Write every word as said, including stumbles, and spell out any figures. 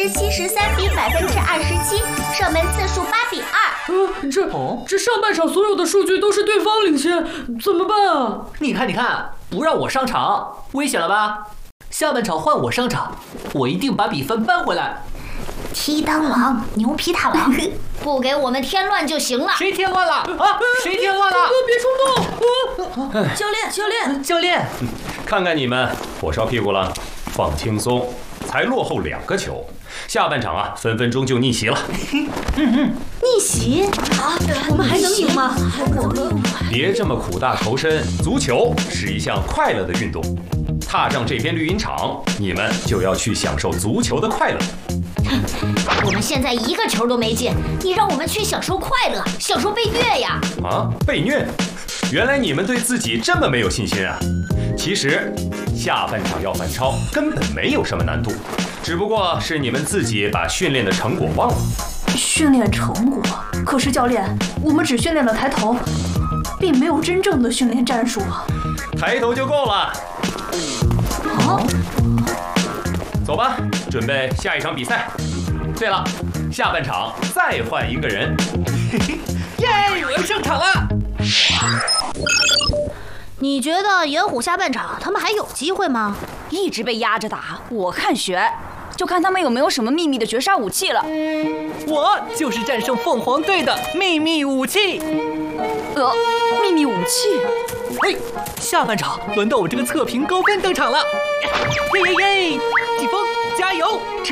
之七十三比百分之二十七，射门次数八比二。 呃，这、哦、这上半场所有的数据都是对方领先，怎么办啊？ 你看，你看，不让我上场，危险了吧？下半场换我上场，我一定把比分扳回来。 踢裆王，牛皮大王， 不给我们添乱就行了。 谁添乱了啊？谁添乱了？ 别冲动！ 教练，教练， 教练， 看看你们火烧屁股了，放轻松，才落后两个球，下半场啊，分分钟就逆袭了。 嗯嗯，逆袭啊？我们还能赢吗？还能赢吗？ 别这么苦大仇深，足球是一项快乐的运动。踏上这片绿茵场，你们就要去享受足球的快乐。 我们现在一个球都没进，你让我们去享受快乐，享受被虐呀！ 啊，被虐？原来你们对自己这么没有信心啊！其实，下半场要反超根本没有什么难度，只不过是你们自己把训练的成果忘了。 训练成果？可是教练，我们只训练了抬头，并没有真正的训练战术啊。 抬头就够了。 啊？ 走吧，准备下一场比赛。对了，下半场再换一个人。 耶，我要上场了！ 你觉得野虎下半场他们还有机会吗？ 一直被压着打，我看悬，就看他们有没有什么秘密的绝杀武器了。 我就是战胜凤凰队的秘密武器。 呃，秘密武器？ 嘿，下半场轮到我这个测评高分登场了。耶耶耶！季风加油！